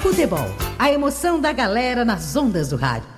Futebol, a emoção da galera nas ondas do rádio.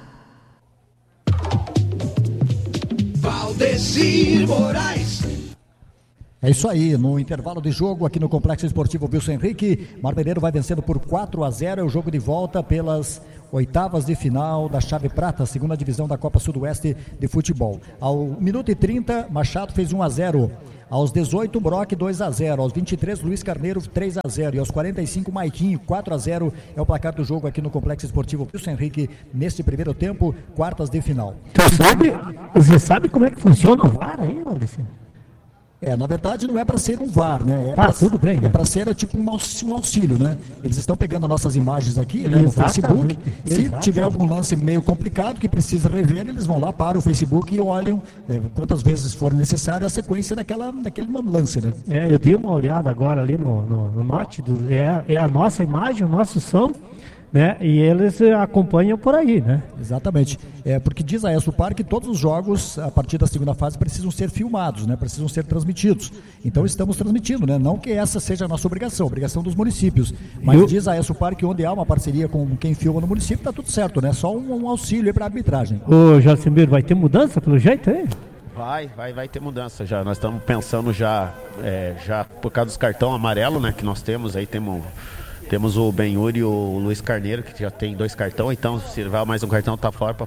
Valdecir Moraes. É isso aí, no intervalo de jogo aqui no Complexo Esportivo Wilson Henrique, Marmeleiro vai vencendo por 4-0, é o jogo de volta pelas oitavas de final da Chave Prata, segunda divisão da Copa Sudoeste de Futebol. Ao minuto e 30, Machado fez 1-0. Aos 18, Brock 2-0. Aos 23, Luiz Carneiro 3-0. E aos 45, Maiquinho 4-0. É o placar do jogo aqui no Complexo Esportivo Wilson Henrique neste primeiro tempo, quartas de final. Você sabe como é que funciona o VAR aí, Maurício? Na verdade não é para ser um VAR, né? Tudo bem. É para ser tipo um auxílio, né? Eles estão pegando nossas imagens aqui, né, no Facebook. Se tiver algum lance meio complicado que precisa rever, eles vão lá para o Facebook e olham quantas vezes for necessário a sequência daquele lance, né? Eu dei uma olhada agora ali no note, é a nossa imagem, o nosso som, né? E eles acompanham por aí, né? Exatamente. Porque diz a ESUPAR que todos os jogos, a partir da segunda fase, precisam ser filmados, né? Precisam ser transmitidos. Então estamos transmitindo, né? Não que essa seja a nossa obrigação dos municípios. Mas diz a ESUPAR que onde há uma parceria com quem filma no município, tá tudo certo, né? Só um auxílio para a arbitragem. Ô, Jacimir, vai ter mudança pelo jeito aí? Vai ter mudança já. Nós estamos pensando já por causa dos cartão amarelo, né? Que nós temos aí, temos o Benhur e o Luiz Carneiro, que já tem 2 cartões, então se levar mais um cartão tá fora para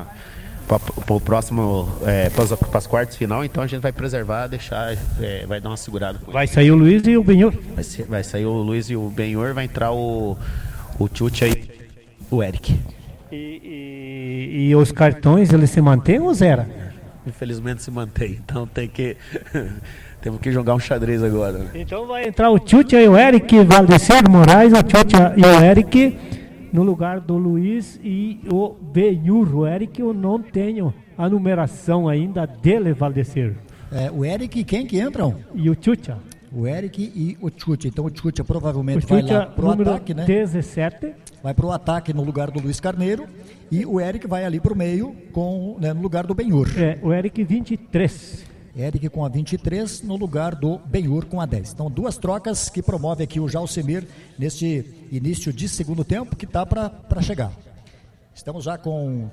as quartas de final, então a gente vai preservar, deixar, vai dar uma segurada. Vai sair o Luiz e o Benhur? Vai sair o Luiz e o Benhur, vai entrar o Tchute aí, o Eric. E os cartões, eles se mantêm ou zera? Infelizmente se mantém, então temos que jogar um xadrez agora. Então vai entrar o Tchutcha e o Eric Valdecir Moraes, a Tchutcha e o Eric, no lugar do Luiz e o Benhur. O Eric eu não tenho a numeração ainda dele, Valdecir. O Eric e quem que entram? E o Tchutcha. O Eric e o Tchutcha. Então o Tchutcha provavelmente vai lá pro ataque, né? 17. Vai pro ataque no lugar do Luiz Carneiro. E o Eric vai ali pro meio no lugar do Benhur. O Eric 23. Eric com a 23 no lugar do Benhur com a 10. Então 2 trocas que promove aqui o Jalcemir neste início de segundo tempo que está para chegar. Estamos já com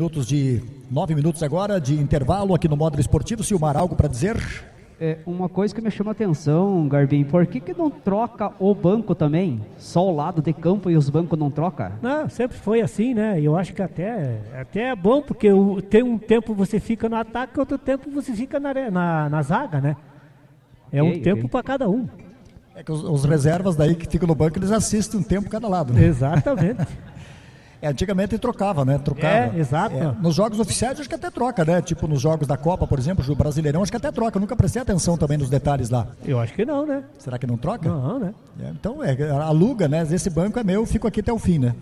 9 minutos agora de intervalo aqui no Módulo Esportivo. Silmar, algo para dizer? Uma coisa que me chama a atenção, Garbim, por que não troca o banco também? Só o lado de campo e os bancos não troca? Não, sempre foi assim, né? Eu acho que até é bom, porque tem um tempo você fica no ataque, outro tempo você fica na zaga, né? Tempo para cada um. Que os reservas daí que ficam no banco, eles assistem um tempo cada lado, né? Exatamente. Antigamente trocava, né? Exato. Nos jogos oficiais acho que até troca, né? Tipo nos jogos da Copa, por exemplo, o Brasileirão, acho que até troca. Eu nunca prestei atenção também nos detalhes lá. Eu acho que não, né? Será que não troca? Não, né? Então, aluga, né? Esse banco é meu, eu fico aqui até o fim, né?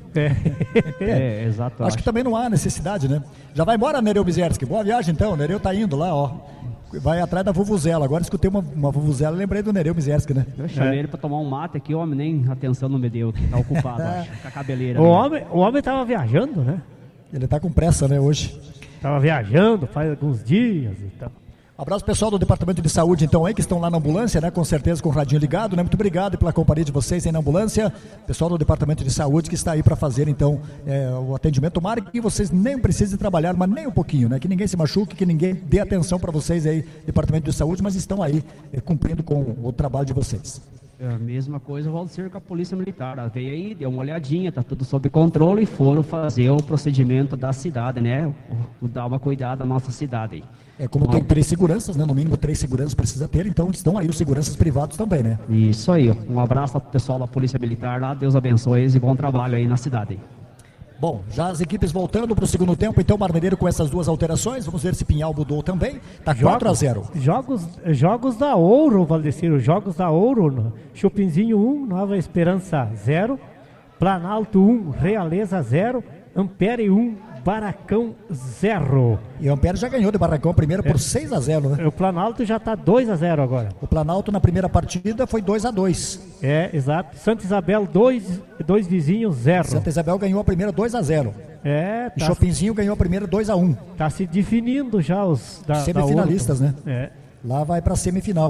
Exato. Acho que também não há necessidade, né? Já vai embora, Nereu Bizerski. Boa viagem, então. O Nereu tá indo lá, ó. Vai atrás da Vuvuzela. Agora escutei uma Vuvuzela, lembrei do Nereu Bizerski, né? Eu chamei ele pra tomar um mate aqui, o homem nem atenção não me deu, que tá ocupado, acho, com a cabeleira. O homem tava viajando, né? Ele tá com pressa, né, hoje? Tava viajando faz alguns dias e tal. Abraço pessoal do Departamento de Saúde, então, aí, que estão lá na ambulância, né? Com certeza com o radinho ligado, né? Muito obrigado pela companhia de vocês aí na ambulância. Pessoal do Departamento de Saúde que está aí para fazer, então, o atendimento. Tomara que vocês nem precisem trabalhar, mas nem um pouquinho, né? Que ninguém se machuque, que ninguém dê atenção para vocês aí, Departamento de Saúde, mas estão aí cumprindo com o trabalho de vocês. A mesma coisa o Valdir com a Polícia Militar. Ela veio aí, deu uma olhadinha, tá tudo sob controle e foram fazer o procedimento da cidade, né? Dar uma cuidada na nossa cidade aí. Como tem 3 seguranças, né? No mínimo 3 seguranças precisa ter, então estão aí os seguranças privados também, né? Isso aí. Um abraço pro pessoal da Polícia Militar lá, Deus abençoe eles e bom trabalho aí na cidade. Bom, já as equipes voltando para o segundo tempo, então Marmeleiro com essas 2 alterações, vamos ver se Pinhal mudou também, tá 4-0. Jogos da Ouro, Valdecir, jogos da Ouro, Chupinzinho 1, Nova Esperança 0, Planalto 1, Realeza 0, Ampere 1, Barracão 0. E o Ampere já ganhou de Barracão primeiro por 6-0, né? O Planalto já está 2-0 agora. O Planalto na primeira partida foi 2-2. Exato. Santa Isabel 2 vizinhos 0. Santa Isabel ganhou a primeira 2-0. E Chopinzinho ganhou a primeira 2-1. Tá se definindo já os semifinalistas, da né? Lá vai para semifinal.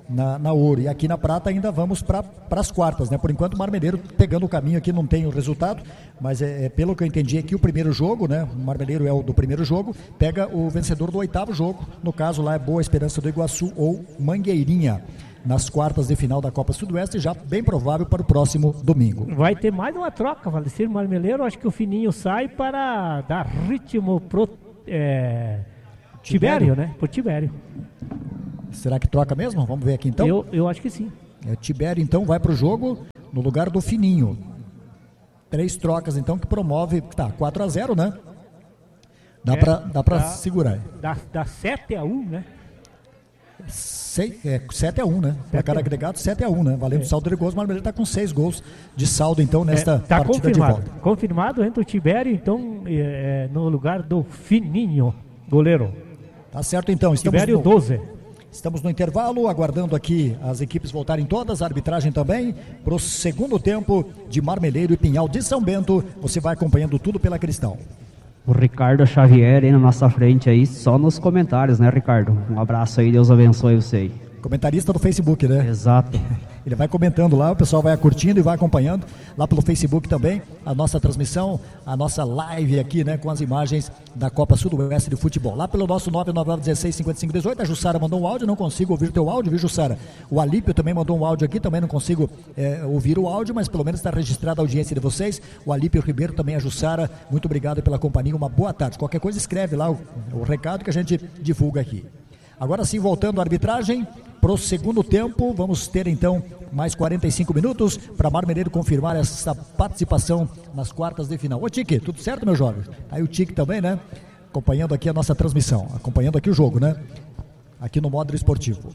na Ouro. E aqui na Prata ainda vamos para as quartas, né? Por enquanto o Marmeleiro pegando o caminho aqui, não tem o resultado, mas pelo que eu entendi aqui, o primeiro jogo, né? O Marmeleiro é o do primeiro jogo, pega o vencedor do 8º jogo, no caso lá é Boa Esperança do Iguaçu ou Mangueirinha, nas quartas de final da Copa Sudoeste, já bem provável para o próximo domingo. Vai ter mais uma troca, Valdecir Marmeleiro. Acho que o Fininho sai para dar ritmo pro Tibério, né? Pro Tibério. Será que troca mesmo? Vamos ver aqui então. Eu acho que sim. Tibério então vai para o jogo no lugar do Fininho. 3 trocas então que promove, 4-0, né? Dá para segurar. Dá 7-1, né? 7-1, né? Placar agregado 7-1, né? Valendo saldo de gols, o Marmeleiro está com 6 gols de saldo, então, nesta partida de volta. Confirmado, entra o Tibério, então, no lugar do Fininho, goleiro. Tá certo, então. Tibério 12. Estamos no intervalo, aguardando aqui as equipes voltarem todas, a arbitragem também, para o segundo tempo de Marmeleiro e Pinhal de São Bento. Você vai acompanhando tudo pela Cristal. O Ricardo Xavier aí na nossa frente aí, só nos comentários, né, Ricardo? Um abraço aí, Deus abençoe você aí. Comentarista do Facebook, né? Exato. Ele vai comentando lá, o pessoal vai curtindo e vai acompanhando lá pelo Facebook também a nossa transmissão, a nossa live aqui, né, com as imagens da Copa Sudoeste de Futebol. Lá pelo nosso 999165518, a Jussara mandou um áudio, não consigo ouvir teu áudio, viu, Jussara? O Alípio também mandou um áudio aqui, também não consigo ouvir o áudio, mas pelo menos está registrada a audiência de vocês. O Alípio Ribeiro, também a Jussara, muito obrigado pela companhia, uma boa tarde. Qualquer coisa escreve lá o recado que a gente divulga aqui. Agora sim, voltando à arbitragem, para o segundo tempo, vamos ter então mais 45 minutos para Marmeleiro confirmar essa participação nas quartas de final. Ô Tique, tudo certo, meu jovem? Aí o Tique também, né? Acompanhando aqui a nossa transmissão, acompanhando aqui o jogo, né? Aqui no Módulo Esportivo.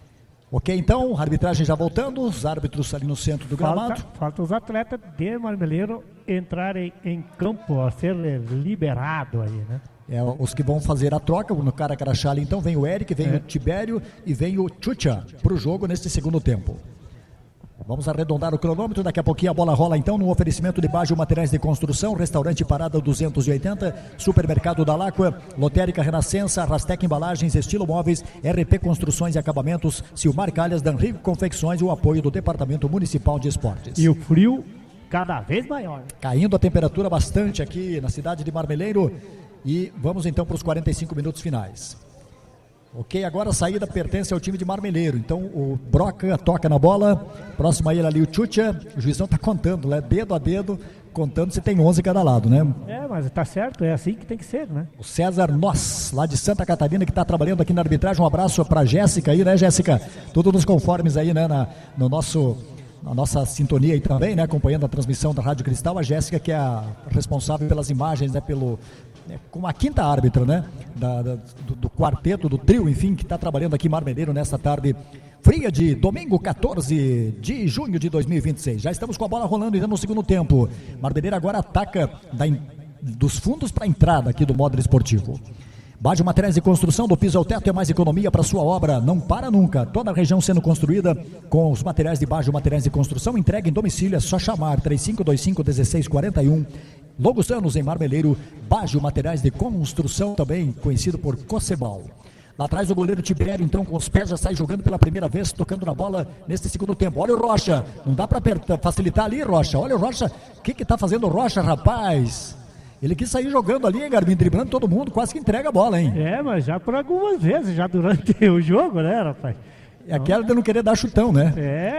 Ok, então, a arbitragem já voltando, os árbitros ali no centro do gramado. Falta os atletas de Marmeleiro entrarem em campo, a ser liberado aí, né? Os que vão fazer a troca, no Caracarachale, então, vem o Eric, vem o Tibério e vem o Chucha para o jogo neste segundo tempo. Vamos arredondar o cronômetro, daqui a pouquinho a bola rola então no oferecimento de Baggio Materiais de Construção, Restaurante Parada 280, Supermercado da Láqua, Lotérica Renascença, Rastec Embalagens, Estilo Móveis, RP Construções e Acabamentos, Silmar Calhas, Danrigo Confecções e o apoio do Departamento Municipal de Esportes. E o frio cada vez maior. Caindo a temperatura bastante aqui na cidade de Marmeleiro. E vamos então para os 45 minutos finais. Ok, agora a saída pertence ao time de Marmeleiro. Então o Broca toca na bola. Próximo a ele ali o Chucha. O juizão está contando, né? Dedo a dedo, contando se tem 11 cada lado, né? Mas tá certo, é assim que tem que ser, né? O César Noss, lá de Santa Catarina, que está trabalhando aqui na arbitragem. Um abraço para a Jéssica aí, né, Jéssica? Tudo nos conformes aí, né? Na nossa sintonia aí também, né? Acompanhando a transmissão da Rádio Cristal. A Jéssica, que é a responsável pelas imagens, né? Como a quinta árbitra, né? Do quarteto, do trio, enfim, que está trabalhando aqui em Marmeleiro nesta tarde fria de domingo 14 de junho de 2026. Já estamos com a bola rolando ainda no segundo tempo. Marmeleiro agora ataca dos fundos para a entrada aqui do Módulo Esportivo. Baggio Materiais de Construção, do piso ao teto é mais economia para sua obra, não para nunca. Toda a região sendo construída com os materiais de Baggio Materiais de Construção, entrega em domicílio, é só chamar 3525-1641. Longos anos em Marmeleiro, Baggio Materiais de Construção, também conhecido por Cocebal. Lá atrás o goleiro Tibério, então, com os pés já sai jogando pela primeira vez, tocando na bola neste segundo tempo. Olha o Rocha, não dá para facilitar ali, Rocha. Olha o Rocha, o que está fazendo o Rocha, rapaz? Ele quis sair jogando ali, hein, Garbim, driblando todo mundo, quase que entrega a bola, hein? Mas já por algumas vezes, já durante o jogo, né, rapaz? É aquela de não querer dar chutão, né?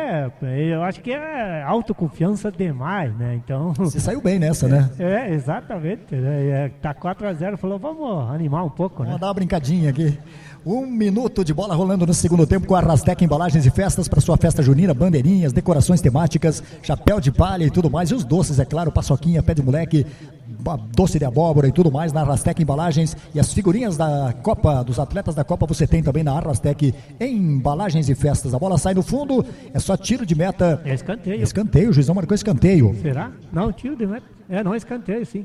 Eu acho que é autoconfiança demais, né? Então... Você saiu bem nessa, né? Exatamente. Né? Tá 4-0, falou, vamos animar um pouco, né? Vamos dar uma brincadinha aqui. 1 minuto de bola rolando no segundo tempo com a Rastec Embalagens e Festas para sua festa junina, bandeirinhas, decorações temáticas, chapéu de palha e tudo mais. E os doces, é claro, paçoquinha, pé de moleque, doce de abóbora e tudo mais na Rastec Embalagens. E as figurinhas da Copa, dos atletas da Copa, você tem também na Rastec Embalagens e Festas. A bola sai no fundo, é só tiro de meta. É escanteio. Escanteio, o juizão marcou escanteio. Será? Não, tiro de meta. Não, escanteio, sim.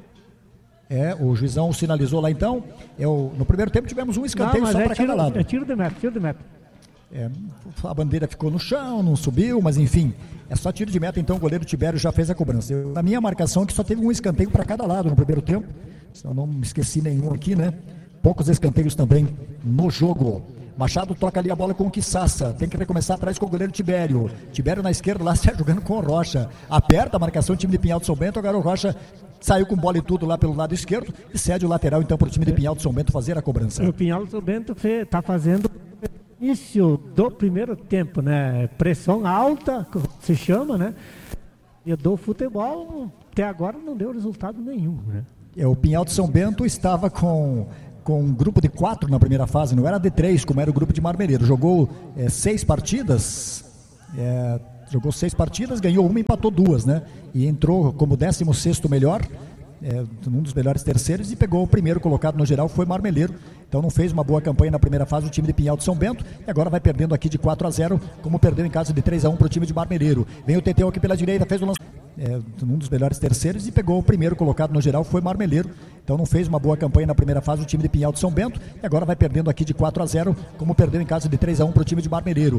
O juizão sinalizou lá então. No primeiro tempo tivemos um escanteio só para cada lado. É tiro de meta. A bandeira ficou no chão, não subiu, mas enfim, é só tiro de meta, então o goleiro Tibério já fez a cobrança. Na minha marcação que só teve um escanteio para cada lado no primeiro tempo, se eu não me esqueci nenhum aqui, né? Poucos escanteios também no jogo. Machado toca ali a bola com o Quissassa. Tem que recomeçar atrás com o goleiro Tibério. Tibério na esquerda, lá sai jogando com o Rocha. Aperta a marcação do time de Pinhal de São Bento. Agora o Rocha saiu com bola e tudo lá pelo lado esquerdo e cede o lateral então para o time de Pinhal de São Bento fazer a cobrança. O Pinhal de São Bento está fazendo início do primeiro tempo, né? Pressão alta, se chama, né? E do futebol até agora não deu resultado nenhum, né? O Pinhal de São Bento estava com um grupo de 4 na primeira fase, não era de 3, como era o grupo de Marmeleiro. Jogou 6 partidas, ganhou uma e empatou 2, né? E entrou como 16º melhor, um dos melhores terceiros, e pegou o primeiro colocado no geral, foi Marmeleiro. Então não fez uma boa campanha na primeira fase o time de Pinhal de São Bento, e agora vai perdendo aqui de 4-0, como perdeu em casa de 3-1 para o time de Marmeleiro. Vem o Teteu aqui pela direita, fez o lançamento. Um dos melhores terceiros, e pegou o primeiro colocado no geral, foi Marmeleiro. Então não fez uma boa campanha na primeira fase o time de Pinhal de São Bento, e agora vai perdendo aqui de 4-0, como perdeu em casa de 3-1 para o time de Marmeleiro.